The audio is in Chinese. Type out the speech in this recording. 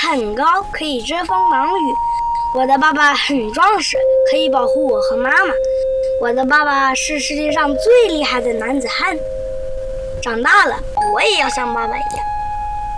很高，可以遮风挡雨。我的爸爸很壮实，可以保护我和妈妈。我的爸爸是世界上最厉害的男子汉。长大了，我也要像爸爸一样。